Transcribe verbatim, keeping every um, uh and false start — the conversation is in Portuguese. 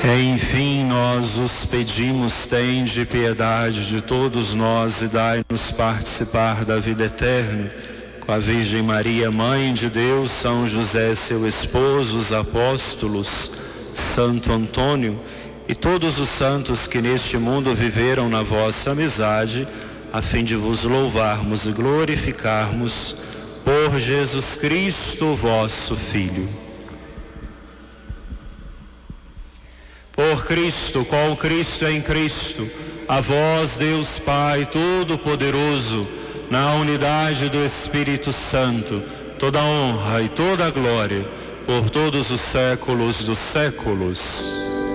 Enfim, nós os pedimos, tende piedade de todos nós e dai-nos participar da vida eterna. Com a Virgem Maria, Mãe de Deus, São José, seu esposo, os apóstolos, Santo Antônio e todos os santos que neste mundo viveram na vossa amizade, a fim de vos louvarmos e glorificarmos por Jesus Cristo, vosso Filho. Por Cristo, com Cristo em Cristo, a vós, Deus Pai Todo-Poderoso, na unidade do Espírito Santo, toda honra e toda glória, por todos os séculos dos séculos.